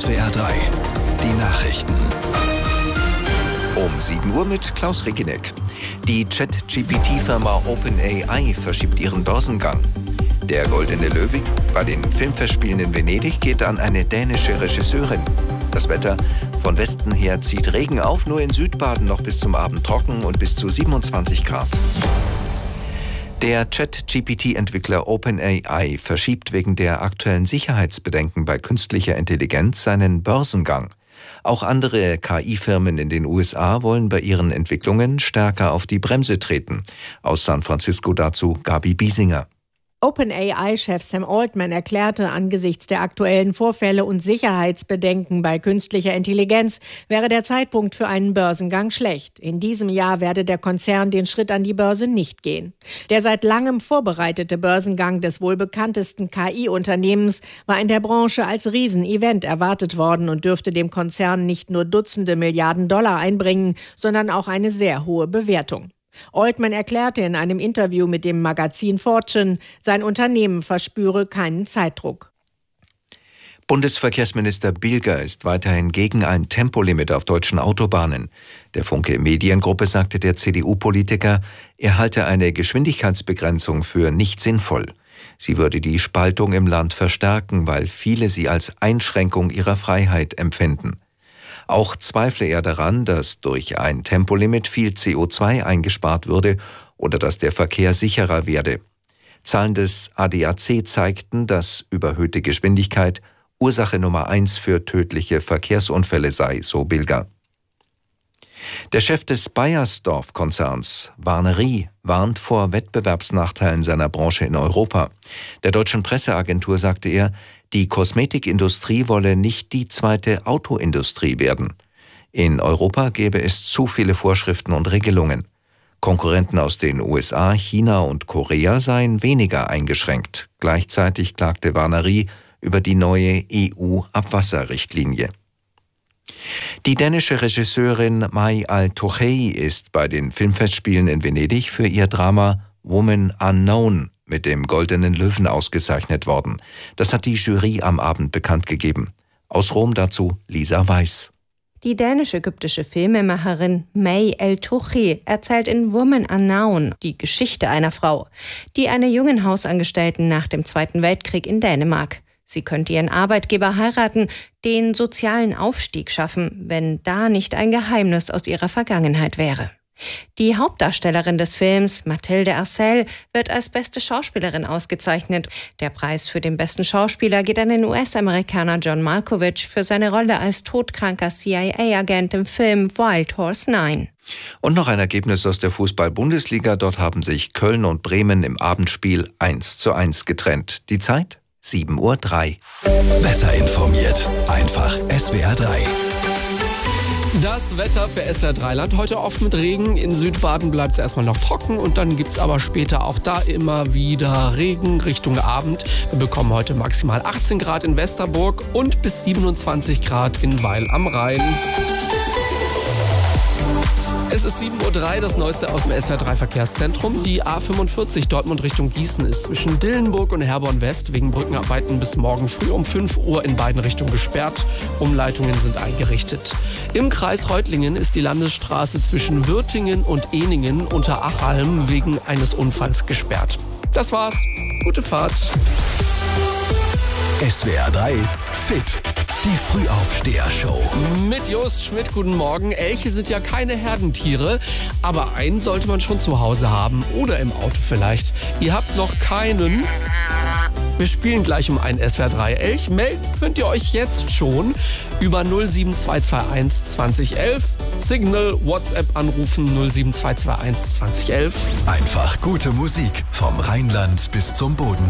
SWR 3, die Nachrichten. Um 7 Uhr mit Klaus Reginek. Die Chat-GPT-Firma OpenAI verschiebt ihren Börsengang. Der Goldene Löwe bei den Filmfestspielen in Venedig geht an eine dänische Regisseurin. Das Wetter: von Westen her zieht Regen auf, nur in Südbaden noch bis zum Abend trocken und bis zu 27 Grad. Der Chat-GPT-Entwickler OpenAI verschiebt wegen der aktuellen Sicherheitsbedenken bei künstlicher Intelligenz seinen Börsengang. Auch andere KI-Firmen in den USA wollen bei ihren Entwicklungen stärker auf die Bremse treten. Aus San Francisco dazu Gabi Biesinger. OpenAI-Chef Sam Altman erklärte, angesichts der aktuellen Vorfälle und Sicherheitsbedenken bei künstlicher Intelligenz wäre der Zeitpunkt für einen Börsengang schlecht. In diesem Jahr werde der Konzern den Schritt an die Börse nicht gehen. Der seit langem vorbereitete Börsengang des wohl bekanntesten KI-Unternehmens war in der Branche als Riesenevent erwartet worden und dürfte dem Konzern nicht nur Dutzende Milliarden Dollar einbringen, sondern auch eine sehr hohe Bewertung. Altman erklärte in einem Interview mit dem Magazin Fortune, sein Unternehmen verspüre keinen Zeitdruck. Bundesverkehrsminister Bilger ist weiterhin gegen ein Tempolimit auf deutschen Autobahnen. Der Funke Mediengruppe sagte der CDU-Politiker, er halte eine Geschwindigkeitsbegrenzung für nicht sinnvoll. Sie würde die Spaltung im Land verstärken, weil viele sie als Einschränkung ihrer Freiheit empfinden. Auch zweifle er daran, dass durch ein Tempolimit viel CO2 eingespart würde oder dass der Verkehr sicherer werde. Zahlen des ADAC zeigten, dass überhöhte Geschwindigkeit Ursache Nummer 1 für tödliche Verkehrsunfälle sei, so Bilger. Der Chef des Beiersdorf-Konzerns, Warnery, warnt vor Wettbewerbsnachteilen seiner Branche in Europa. Der deutschen Presseagentur sagte er, die Kosmetikindustrie wolle nicht die zweite Autoindustrie werden. In Europa gäbe es zu viele Vorschriften und Regelungen. Konkurrenten aus den USA, China und Korea seien weniger eingeschränkt. Gleichzeitig klagte Warnery über die neue EU-Abwasserrichtlinie. Die dänische Regisseurin Mai Al-Tochey ist bei den Filmfestspielen in Venedig für ihr Drama Woman Unknown mit dem Goldenen Löwen ausgezeichnet worden. Das hat die Jury am Abend bekannt gegeben. Aus Rom dazu Lisa Weiß. Die dänisch-ägyptische Filmemacherin Mai Al-Tochey erzählt in Woman Unknown die Geschichte einer Frau, die einer jungen Hausangestellten nach dem Zweiten Weltkrieg in Dänemark. Sie könnte ihren Arbeitgeber heiraten, den sozialen Aufstieg schaffen, wenn da nicht ein Geheimnis aus ihrer Vergangenheit wäre. Die Hauptdarstellerin des Films, Mathilde Arcel, wird als beste Schauspielerin ausgezeichnet. Der Preis für den besten Schauspieler geht an den US-Amerikaner John Malkovich für seine Rolle als todkranker CIA-Agent im Film Wild Horse 9. Und noch ein Ergebnis aus der Fußball-Bundesliga. Dort haben sich Köln und Bremen im Abendspiel 1:1 getrennt. Die Zeit? 7:03 Uhr. Besser informiert. Einfach SWR 3. Das Wetter für SWR 3 Land heute oft mit Regen. In Südbaden bleibt es erstmal noch trocken und dann gibt es aber später auch da immer wieder Regen Richtung Abend. Wir bekommen heute maximal 18 Grad in Westerburg und bis 27 Grad in Weil am Rhein. Es ist 7:03 Uhr, das Neueste aus dem SWR 3 Verkehrszentrum. Die A45 Dortmund Richtung Gießen ist zwischen Dillenburg und Herborn West wegen Brückenarbeiten bis morgen früh um 5 Uhr in beiden Richtungen gesperrt. Umleitungen sind eingerichtet. Im Kreis Reutlingen ist die Landesstraße zwischen Würtingen und Ehningen unter Achalm wegen eines Unfalls gesperrt. Das war's. Gute Fahrt. SWR 3 Fit. Die Frühaufsteher-Show. Mit Jost Schmidt, guten Morgen. Elche sind ja keine Herdentiere, aber einen sollte man schon zu Hause haben oder im Auto vielleicht. Ihr habt noch keinen? Wir spielen gleich um einen SWR 3 Elch. Melden könnt ihr euch jetzt schon über 07221 2011. Signal, WhatsApp anrufen 07221 2011. Einfach gute Musik vom Rheinland bis zum Bodensee.